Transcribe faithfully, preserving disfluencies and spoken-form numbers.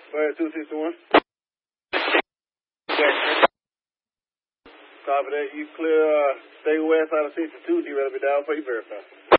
Go ahead, two sixty-one. Copy that. You clear, uh, stay west out of sixty-two. D ready to be down for you, verify.